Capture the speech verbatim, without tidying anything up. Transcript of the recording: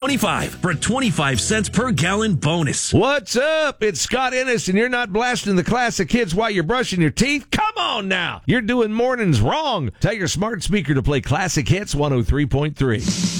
twenty-five for a twenty-five cents per gallon bonus. What's up? It's Scott Ennis, and you're not blasting the classic hits while you're brushing your teeth? Come on now. You're doing mornings wrong. Tell your smart speaker to play classic hits one oh three point three.